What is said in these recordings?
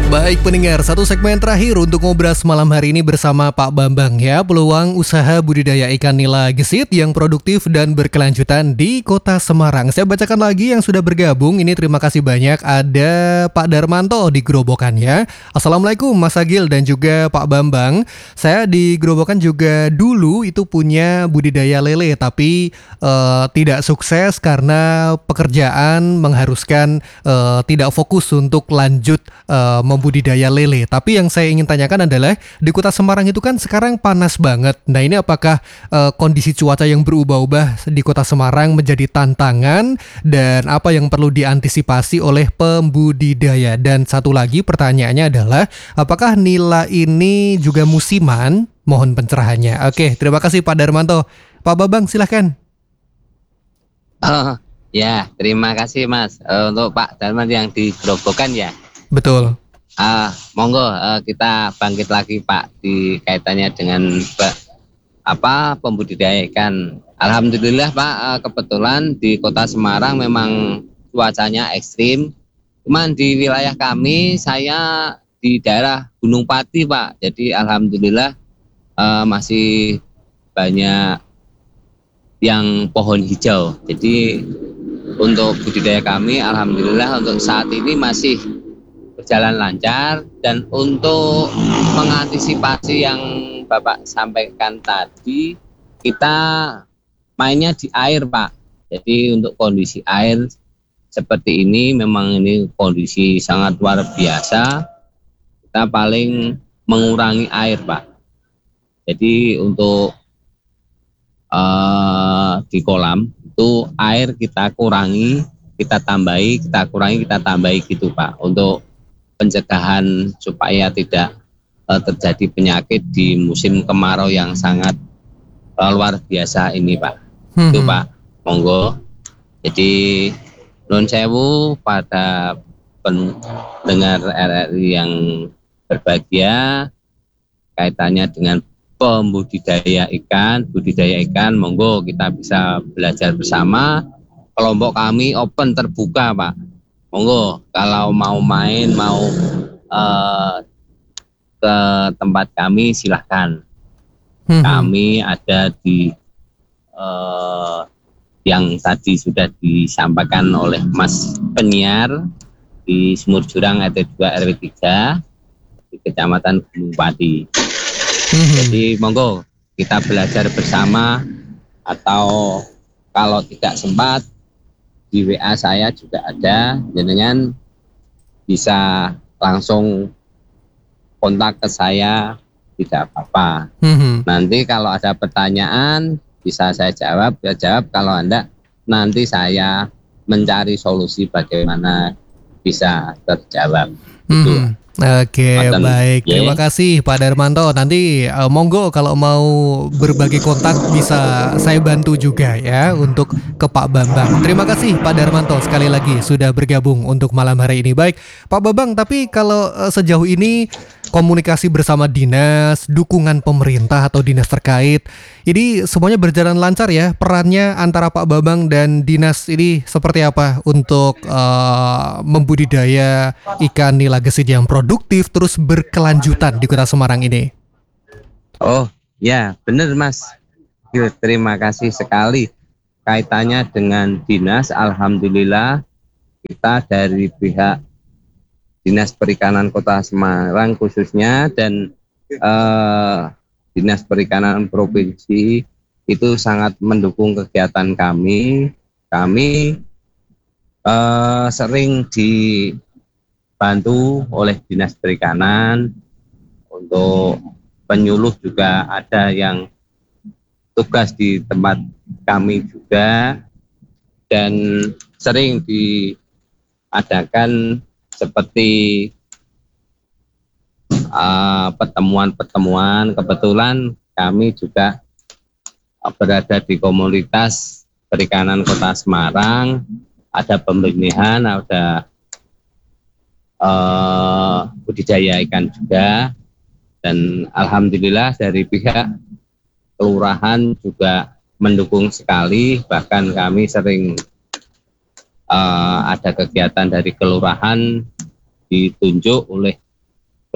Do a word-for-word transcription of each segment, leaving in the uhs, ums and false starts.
Baik pendengar, satu segmen terakhir untuk ngobras malam hari ini bersama Pak Bambang ya. Peluang usaha budidaya ikan nila gesit yang produktif dan berkelanjutan di Kota Semarang. Saya bacakan lagi yang sudah bergabung. Ini terima kasih banyak. Ada Pak Darmanto di Gerobokan ya. Assalamualaikum Mas Agil dan juga Pak Bambang. Saya di Gerobokan juga dulu itu punya budidaya lele, tapi eh, tidak sukses karena pekerjaan mengharuskan eh, tidak fokus untuk lanjut eh, membudidaya lele. Tapi yang saya ingin tanyakan adalah di Kota Semarang itu kan sekarang panas banget. Nah ini apakah eh, kondisi cuaca yang berubah-ubah di Kota Semarang menjadi tantangan dan apa yang perlu diantisipasi oleh pembudidaya? Dan satu lagi pertanyaannya adalah apakah nila ini juga musiman? Mohon pencerahannya. Oke, terima kasih Pak Darmanto. Pak Babang silahkan. Oh ya, terima kasih Mas. Eh, untuk Pak Darman yang di Gerobokan ya. Betul. Ah, monggo eh, kita bangkit lagi Pak di kaitannya dengan apa pembudidaya ikan. Alhamdulillah Pak, eh, kebetulan di Kota Semarang memang cuacanya ekstrim. Cuman di wilayah kami, saya di daerah Gunung Pati Pak. Jadi alhamdulillah eh, masih banyak yang pohon hijau. Jadi untuk budidaya kami alhamdulillah untuk saat ini masih berjalan lancar. Dan untuk mengantisipasi yang Bapak sampaikan tadi, kita mainnya di air Pak. Jadi untuk kondisi air seperti ini memang ini kondisi sangat luar biasa. Kita paling mengurangi air Pak. Jadi untuk Uh, di kolam itu air kita kurangi, kita tambahi, kita kurangi, kita tambahi gitu Pak, untuk pencegahan supaya tidak uh, terjadi penyakit di musim kemarau yang sangat uh, luar biasa ini Pak. Hmm. Itu Pak, monggo. Jadi nun sewu pada pendengar R R I yang berbahagia kaitannya dengan pembudidaya ikan, budidaya ikan, monggo kita bisa belajar bersama. Kelompok kami open terbuka Pak. Monggo kalau mau main, mau uh, ke tempat kami silahkan. Hmm. Kami ada di uh, yang tadi sudah disampaikan oleh Mas penyiar di Sumur Jurang R T dua R W tiga di Kecamatan Gunung Pati. Jadi monggo kita belajar bersama, atau kalau tidak sempat di W A saya juga ada, jenengan bisa langsung kontak ke saya, tidak apa-apa. Mm-hmm. Nanti kalau ada pertanyaan bisa saya jawab, ya jawab. Kalau Anda nanti saya mencari solusi bagaimana bisa terjawab. Mm-hmm. Gitu. Oke, Matan, baik. Yeah. Terima kasih Pak Darmanto. Nanti uh, monggo kalau mau berbagi kontak bisa saya bantu juga ya untuk ke Pak Bambang. Terima kasih Pak Darmanto sekali lagi sudah bergabung untuk malam hari ini. Baik, Pak Bambang, tapi kalau uh, sejauh ini komunikasi bersama dinas, dukungan pemerintah atau dinas terkait, ini semuanya berjalan lancar ya? Perannya antara Pak Bambang dan dinas ini seperti apa untuk uh, membudidaya ikan nila gesit yang produktif terus berkelanjutan di Kota Semarang ini? Oh ya, benar Mas. Terima kasih sekali. Kaitannya dengan dinas, alhamdulillah kita dari pihak Dinas Perikanan Kota Semarang khususnya dan eh, Dinas Perikanan Provinsi itu sangat mendukung kegiatan kami. Kami eh, sering dibantu oleh Dinas Perikanan untuk penyuluh, juga ada yang tugas di tempat kami juga, dan sering diadakan seperti uh, pertemuan-pertemuan. Kebetulan kami juga uh, berada di komunitas perikanan Kota Semarang, ada pembenihan, ada uh, budidaya ikan juga, dan alhamdulillah dari pihak kelurahan juga mendukung sekali. Bahkan kami sering Uh, ada kegiatan dari kelurahan ditunjuk oleh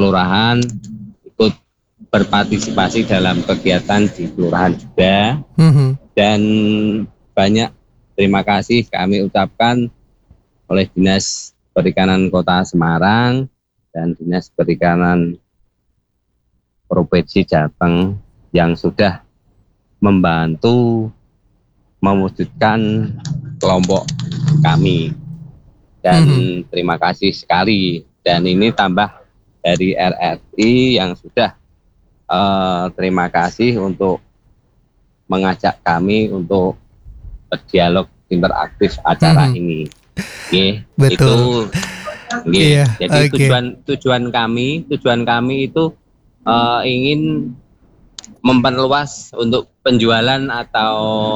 kelurahan ikut berpartisipasi dalam kegiatan di kelurahan juga. Mhm. Dan banyak terima kasih kami ucapkan oleh Dinas Perikanan Kota Semarang dan Dinas Perikanan Provinsi Jateng yang sudah membantu mewujudkan kelompok kami. Dan Mhm. terima kasih sekali. Dan ini tambah dari R R I yang sudah uh, terima kasih untuk mengajak kami untuk berdialog interaktif acara Mhm. ini. Oke, Betul. itu oke. Iya, Jadi oke. tujuan tujuan kami, tujuan kami itu uh, ingin memperluas untuk penjualan atau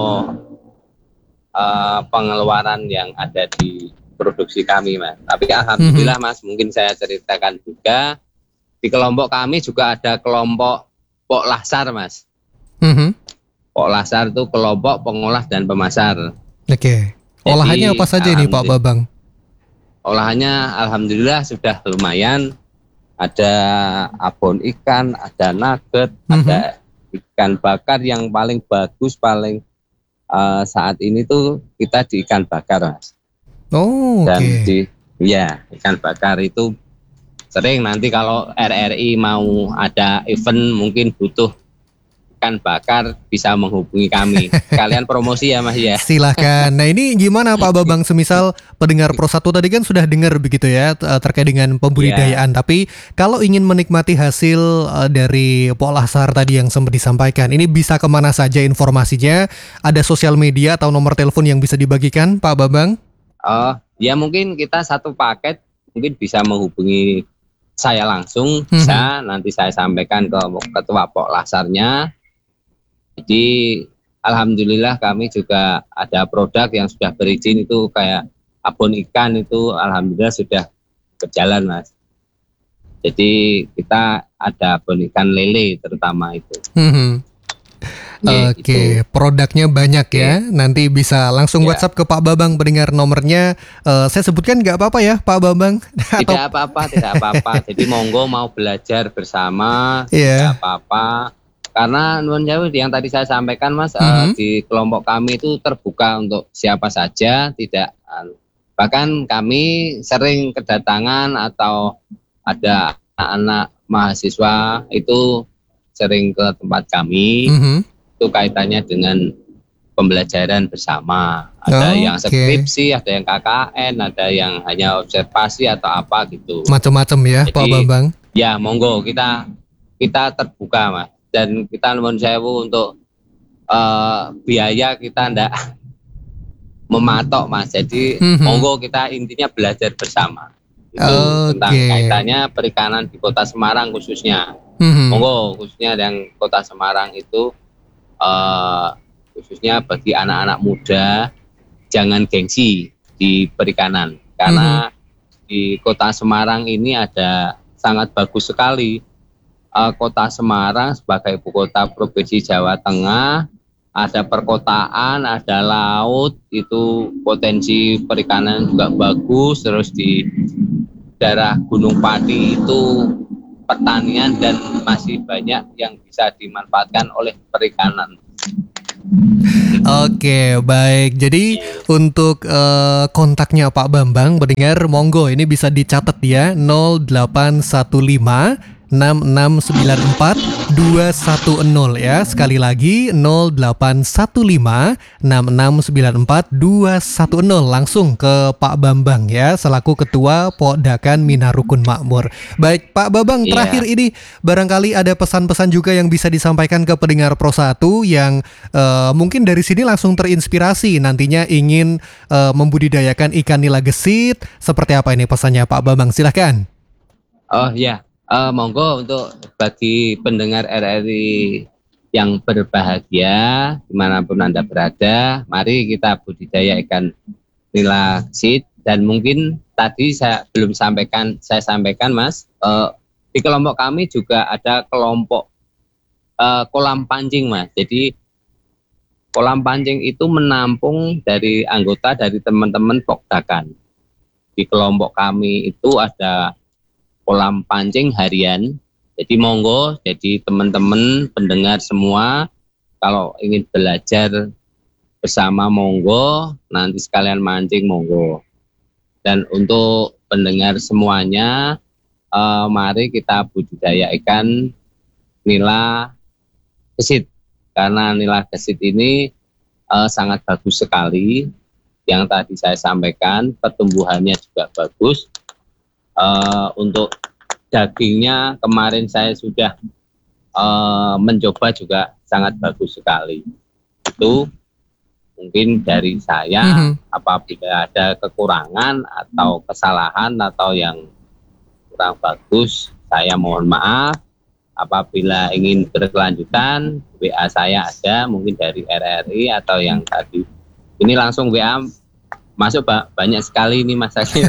uh, pengeluaran yang ada di produksi kami, Mas. Tapi alhamdulillah, Mas, mungkin saya ceritakan juga di kelompok kami juga ada kelompok Pok Lasar, Mas. Mhm. Pok Lasar itu kelompok pengolah dan pemasar. Oke. Olahannya apa saja ini Pak Babang? Olahannya alhamdulillah sudah lumayan. Ada abon ikan, ada nugget, Mhm. ada ikan bakar yang paling bagus, paling uh, saat ini tuh kita di ikan bakar, Mas. Oh, oke. Dan di ya ikan bakar itu sering nanti kalau R R I mau ada event mungkin butuh ikan bakar bisa menghubungi kami. Kalian promosi ya, Mas ya. Silahkan. Nah ini gimana Pak Babang, semisal pendengar Pro satu tadi kan sudah dengar begitu ya terkait dengan pembudidayaan, yeah. Tapi kalau ingin menikmati hasil uh, dari Pok Lasar tadi yang sempat disampaikan, ini bisa kemana saja informasinya? Ada sosial media atau nomor telepon yang bisa dibagikan Pak Babang? Oh, ya mungkin kita satu paket mungkin bisa menghubungi saya langsung, bisa hmm. nanti saya sampaikan ke ketua Pok Lasarnya. Jadi alhamdulillah kami juga ada produk yang sudah berizin itu kayak abon ikan itu alhamdulillah sudah berjalan, Mas. Jadi kita ada abon ikan lele terutama itu. Hmm. Oke, okay, produknya banyak ya. Nanti bisa langsung yeah. WhatsApp ke Pak Babang pendengar nomornya. Uh, saya sebutkan nggak apa-apa ya, Pak Babang? Tidak apa-apa, tidak apa-apa. Jadi monggo mau belajar bersama, yeah. tidak apa-apa. Karena nuwun sewu yang tadi saya sampaikan, Mas, mm-hmm. uh, di kelompok kami itu terbuka untuk siapa saja, tidak. Uh, bahkan kami sering kedatangan atau ada anak-anak mahasiswa itu sering ke tempat kami. Mm-hmm. Itu kaitannya dengan pembelajaran bersama. Ada oh, yang skripsi, okay. ada yang K K N, ada yang hanya observasi atau apa gitu. Macam-macam ya, jadi, Pak Bambang. Ya, monggo kita kita terbuka, Mas. Dan kita nuwun sewu untuk uh, biaya kita ndak mematok, Mas. Jadi mm-hmm. monggo kita intinya belajar bersama. Itu okay. tentang kaitannya perikanan di Kota Semarang khususnya. Mm-hmm. Monggo khususnya yang Kota Semarang itu Uh, khususnya bagi anak-anak muda jangan gengsi di perikanan karena mm-hmm. di Kota Semarang ini ada sangat bagus sekali. uh, Kota Semarang sebagai ibu kota Provinsi Jawa Tengah, ada perkotaan, ada laut, itu potensi perikanan juga bagus. Terus di daerah Gunung Pati itu pertanian dan masih banyak yang bisa dimanfaatkan oleh perikanan. Oke, baik. Jadi untuk uh, kontaknya Pak Bambang pendengar monggo ini bisa dicatat ya, nol delapan satu lima enam enam sembilan empat dua satu nol ya. Sekali lagi nol delapan satu lima enam enam sembilan empat dua satu nol, langsung ke Pak Bambang ya selaku Ketua Pokdakan Minarukun Makmur. Baik Pak Bambang, yeah. Terakhir ini barangkali ada pesan-pesan juga yang bisa disampaikan ke pendengar Pro satu yang uh, mungkin dari sini langsung terinspirasi nantinya ingin uh, membudidayakan ikan nila gesit. Seperti apa ini pesannya Pak Bambang? Silahkan. Oh ya. Yeah. Uh, monggo untuk bagi pendengar R R I yang berbahagia dimanapun Anda berada, mari kita budidaya ikan nila gesit. Dan mungkin tadi saya belum sampaikan, saya sampaikan Mas, uh, di kelompok kami juga ada kelompok uh, kolam pancing, Mas. Jadi kolam pancing itu menampung dari anggota dari teman-teman Pokdakan. Di kelompok kami itu ada kolam pancing harian. Jadi monggo, jadi teman-teman pendengar semua kalau ingin belajar bersama monggo, nanti sekalian mancing monggo. Dan untuk pendengar semuanya, eh, mari kita budidaya ikan nila gesit. Karena nila gesit ini eh, sangat bagus sekali. Yang tadi saya sampaikan, pertumbuhannya juga bagus. Eh, untuk dagingnya kemarin saya sudah uh, mencoba juga sangat bagus sekali. Itu mungkin dari saya. Mm-hmm. Apabila ada kekurangan atau kesalahan atau yang kurang bagus, saya mohon maaf. Apabila ingin berkelanjutan, W A saya ada mungkin dari R R I atau yang tadi. Ini langsung W A masuk Pak, banyak sekali ini Mas Akil.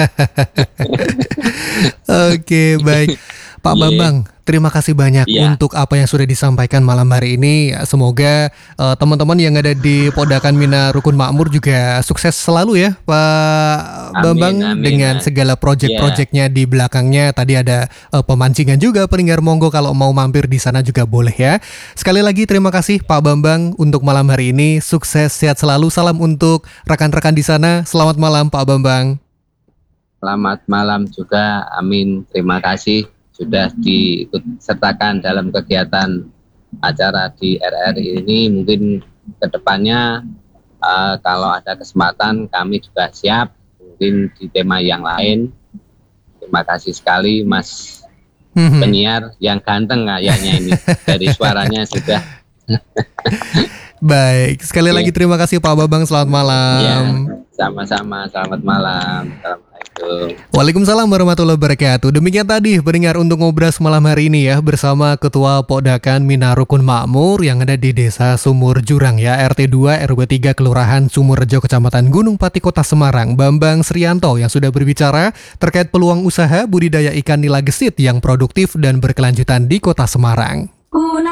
Oke, baik. Pak yeah. Bambang, terima kasih banyak yeah. untuk apa yang sudah disampaikan malam hari ini. Semoga uh, teman-teman yang ada di Podakan Mina Rukun Makmur juga sukses selalu ya Pak amin, Bambang amin, dengan amin. segala proyek-proyeknya yeah. di belakangnya. Tadi ada uh, pemancingan juga, pendengar monggo kalau mau mampir di sana juga boleh ya. Sekali lagi terima kasih Pak Bambang untuk malam hari ini. Sukses, sehat selalu. Salam untuk rekan-rekan di sana. Selamat malam Pak Bambang. Selamat malam juga. Amin. Terima kasih sudah diikut sertakan dalam kegiatan acara di R R I ini. Mungkin kedepannya uh, kalau ada kesempatan kami juga siap mungkin di tema yang lain. Terima kasih sekali Mas mm-hmm. penyiar yang ganteng kayaknya ini dari suaranya sudah. Baik, sekali yeah. lagi terima kasih Pak Bambang, selamat malam. Yeah, sama-sama, selamat malam. Assalamualaikum. Waalaikumsalam warahmatullahi wabarakatuh. Demikian tadi pendengar untuk ngobras malam hari ini ya bersama Ketua Podakan Mina Rukun Makmur yang ada di Desa Sumur Jurang ya, R T dua R W tiga Kelurahan Sumurrejo Kecamatan Gunung Pati Kota Semarang, Bambang Srianto yang sudah berbicara terkait peluang usaha budidaya ikan nila gesit yang produktif dan berkelanjutan di Kota Semarang.